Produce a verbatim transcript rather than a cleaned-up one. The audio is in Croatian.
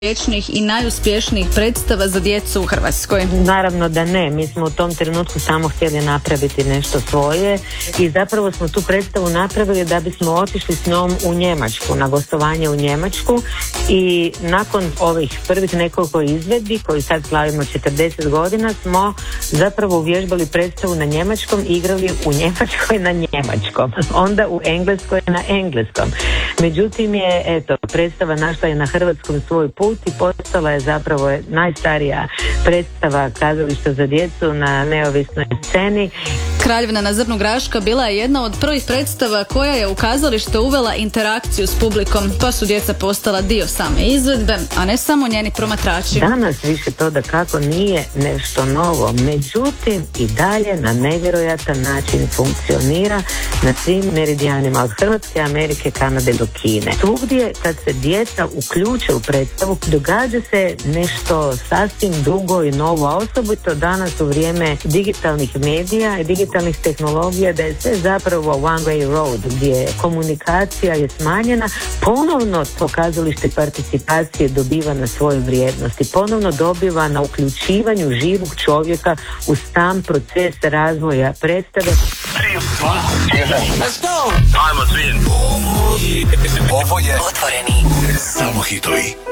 najvječnijih i najuspješnijih predstava za djecu u Hrvatskoj? Naravno da ne, mi smo u tom trenutku samo htjeli napraviti nešto svoje i zapravo smo tu predstavu napravili da bismo otišli s njom u Njemačku, na gostovanje u Njemačku, i nakon ovih prvih nekoliko izvedbi koji sad slavimo četrdeset godina smo zapravo uvježbali predstavu na njemačkom i igrali u Njemačkoj na njemačkom, onda u Engleskoj na engleskom. Međutim je, eto, predstava našla je na hrvatskom svoj put i postala je zapravo najstarija predstava kazališta za djecu na neovisnoj sceni. Kraljevna na zrnu graška bila je jedna od prvih predstava koja je u kazalište uvela interakciju s publikom, pa su djeca postala dio same izvedbe, a ne samo njeni promatrači. Danas više to da kako nije nešto novo, međutim i dalje na nevjerojatan način funkcionira na svim meridijanima od Hrvatske, Amerike, Kanade do Kine. Svugdje kad se djeca uključe u predstavu događa se nešto sasvim drugo i novo, a osobito danas u vrijeme digitalnih medija i digitalnih tehnologija, da je sve zapravo one way road, gdje komunikacija je smanjena, ponovno to kazalište participacije dobiva na svojoj vrijednosti, ponovno dobiva na uključivanju živog čovjeka u sam proces razvoja predstave. Let's go! Ajmo svi! Ovo je Otvoreni. Samo hitovi.